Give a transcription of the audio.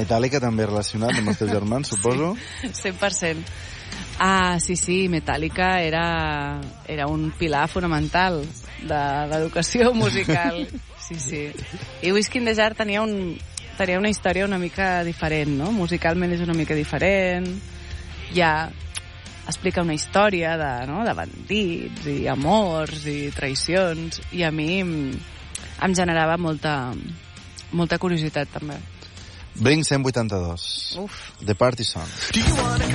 Metallica també relacionat amb els teus germans, suposo? Sí, 100%. Sí, Metallica era un pilar fonamental de l'educació musical. Sí. I Whiskey in the Jar tenia una història una mica diferent, no? Musicalment és una mica diferent. Ja explica una història de bandits i amors i traïcions, i a mi em generava molta curiositat també. Blink 182. Uf. The Party Song.